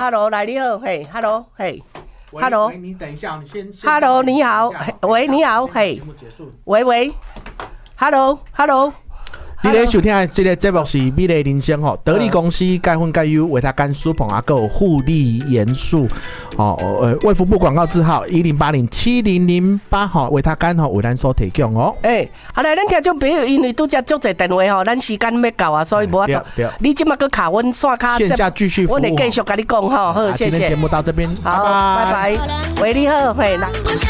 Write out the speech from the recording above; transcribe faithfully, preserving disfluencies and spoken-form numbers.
，Hello， 来你好，嘿 ，Hello， 嘿 ，Hello， 你等一下，你先 ，Hello， 你好，喂，你好，嘿，喂喂 ，Hello，Hello。 你咧收听的这个节目是美丽人生吼，得力公司钙混钙优维他甘舒鹏啊，还有护理元素哦，呃，卫福部广告字号一零八零七零零八吼，维他甘吼为咱所提供哦。 诶、欸，好来，咱听众朋友，因为拄则足侪电话吼，咱时间要到啊，所以无法度。你即马搁卡阮线卡， 线下继续服务， 我会继续甲你讲吼，好，谢谢。 今天节目到这边， 好，拜拜。喂，你好，嘿，来。